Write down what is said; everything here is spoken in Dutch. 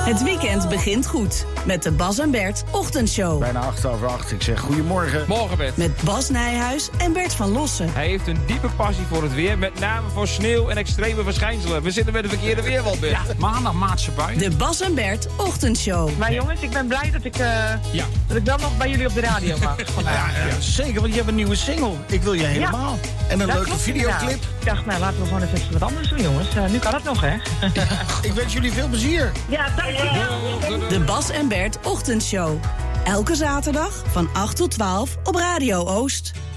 Het weekend begint goed met de Bas en Bert Ochtendshow. Bijna 8:08. Ik zeg goedemorgen. Morgen, Bert. Met Bas Nijhuis en Bert van Lossen. Hij heeft een diepe passie voor het weer, met name voor sneeuw en extreme verschijnselen. We zitten met de verkeerde weerwald, Bert. Ja, maandag maatse bui. De Bas en Bert Ochtendshow. Maar jongens, ik ben blij dat ik dan nog bij jullie op de radio mag. Zeker, want je hebt een nieuwe single. Ik wil je helemaal. En een Dat leuke klopt videoclip. inderdaad. Ik dacht, nou laten we gewoon eens even wat anders doen, jongens. Nu kan het nog, hè? Ik wens jullie veel plezier. Ja, dankjewel. De Bas en Bert Ochtendshow. Elke zaterdag van 8 tot 12 op Radio Oost.